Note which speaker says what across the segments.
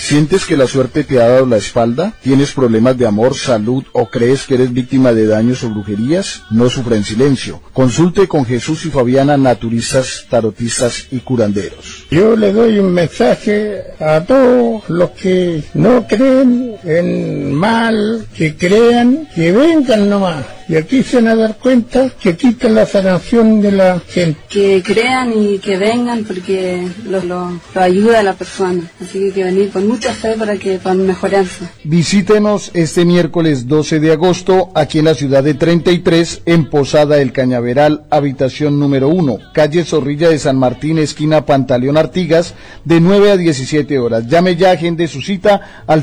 Speaker 1: ¿Sientes que la suerte te ha dado la espalda? ¿Tienes problemas de amor, salud o crees que eres víctima de daños o brujerías? No sufra en silencio. Consulte con Jesús y Fabiana, naturistas, tarotistas y curanderos.
Speaker 2: Yo le doy un mensaje a todos los que no creen en mal, que crean, que vengan nomás. Y aquí se van a dar cuenta que quitan la sanación de la gente.
Speaker 3: Que crean y que vengan porque lo ayuda a la persona. Así que hay que venir con mucha fe para mejorarse.
Speaker 1: Visítenos este miércoles 12 de agosto aquí en la ciudad de 33, en Posada El Cañaveral, habitación número 1, calle Zorrilla de San Martín, esquina Pantaleón Artigas, de 9 a 17 horas. Llame ya, agende su cita al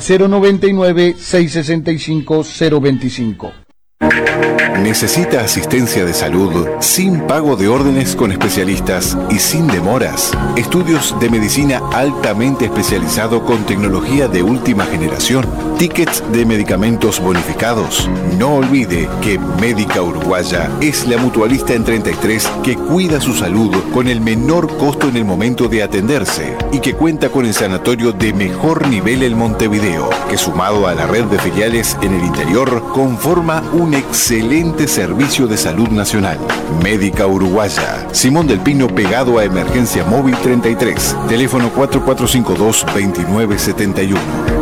Speaker 1: 099-665-025.
Speaker 4: ¿Necesita asistencia de salud sin pago de órdenes con especialistas y sin demoras? Estudios de medicina altamente especializado con tecnología de última generación. Tickets de medicamentos bonificados. No olvide que Médica Uruguaya es la mutualista en 33 que cuida su salud con el menor costo en el momento de atenderse y que cuenta con el sanatorio de mejor nivel en Montevideo, que sumado a la red de filiales en el interior conforma un excelente servicio de salud nacional. Médica Uruguaya. Simón del Pino, pegado a Emergencia Móvil 33. Teléfono 4452-2971.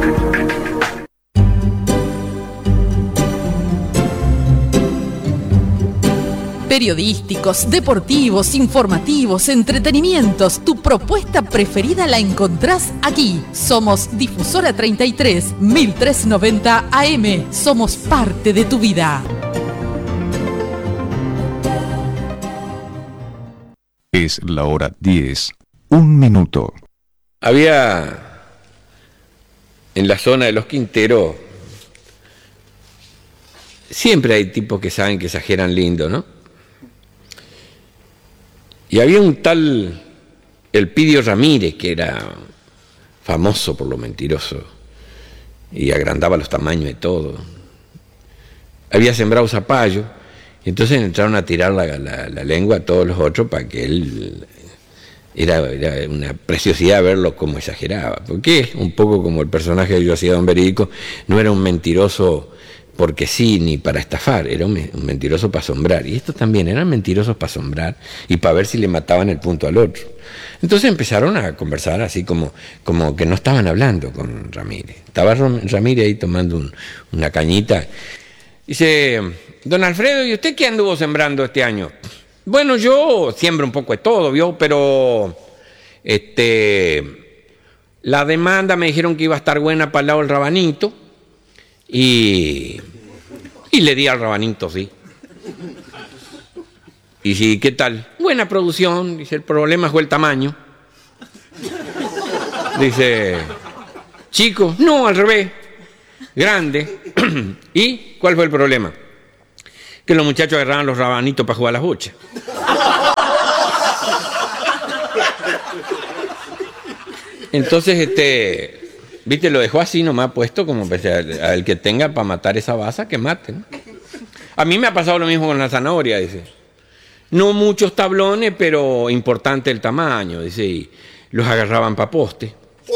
Speaker 5: Periodísticos, deportivos, informativos, entretenimientos. Tu propuesta preferida la encontrás aquí. Somos Difusora 33, 1390 AM. Somos parte de tu vida.
Speaker 4: Es la hora 10, 1 minuto.
Speaker 6: Había en la zona de Los Quinteros, siempre hay tipos que saben que exageran lindo, ¿no? Y había un tal Elpidio Ramírez, que era famoso por lo mentiroso y agrandaba los tamaños de todo. Había sembrado zapallo y entonces entraron a tirar la lengua a todos los otros para que él... Era una preciosidad verlo como exageraba, porque es un poco como el personaje que yo hacía, Don Veridico. No era un mentiroso porque sí, ni para estafar, era un mentiroso para asombrar. Y estos también eran mentirosos para asombrar y para ver si le mataban el punto al otro. Entonces empezaron a conversar así como que no estaban hablando con Ramírez. Estaba Ramírez ahí tomando una cañita. Dice: don Alfredo, ¿y usted qué anduvo sembrando este año? Bueno, yo siembro un poco de todo, ¿vio? Pero la demanda me dijeron que iba a estar buena para el lado del rabanito. Y le di al rabanito, sí. Y sí, ¿qué tal? Buena producción. Dice, el problema fue el tamaño. Dice, chico, no, al revés, grande. ¿Y cuál fue el problema? Que los muchachos agarraban los rabanitos para jugar a las bochas. Entonces, viste, lo dejó así nomás puesto, como al que tenga para matar esa baza, que mate, ¿no? A mí me ha pasado lo mismo con la zanahoria, dice. No muchos tablones, pero importante el tamaño, dice, y los agarraban para poste.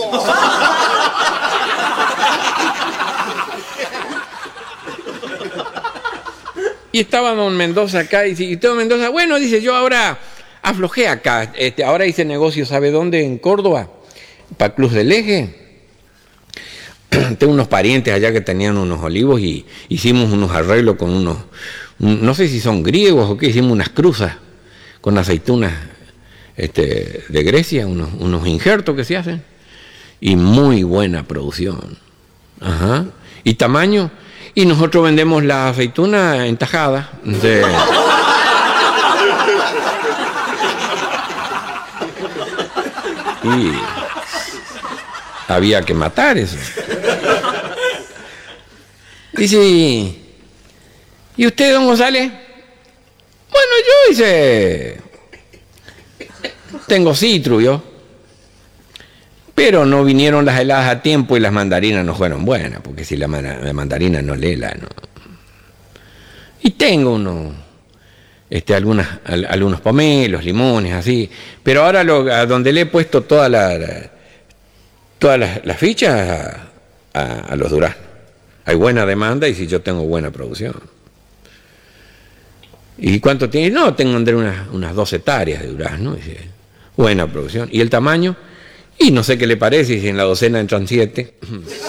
Speaker 6: Y estaba don Mendoza acá, y dice, don Mendoza, bueno, dice, yo ahora aflojé acá, ahora hice negocio, ¿sabe dónde? En Córdoba, para Cruz del Eje. Tengo unos parientes allá que tenían unos olivos y hicimos unos arreglos con unos, no sé si son griegos o qué, hicimos unas cruzas con aceitunas de Grecia, unos injertos que se hacen, y muy buena producción. Ajá. Y tamaño, y nosotros vendemos la aceituna en tajada. Y había que matar eso. Dice, ¿y usted, don González? Bueno, yo dice, tengo citru, yo. Pero no vinieron las heladas a tiempo y las mandarinas no fueron buenas, porque si la mandarina no lela, no. Y tengo algunos pomelos, limones, así. Pero ahora a donde le he puesto toda todas las fichas a los duraznos. Hay buena demanda y si yo tengo buena producción. ¿Y cuánto tiene? No, tengo Andrés unas 2 hectáreas de durazno. Buena producción. ¿Y el tamaño? Y no sé qué le parece, si en la docena entran 7.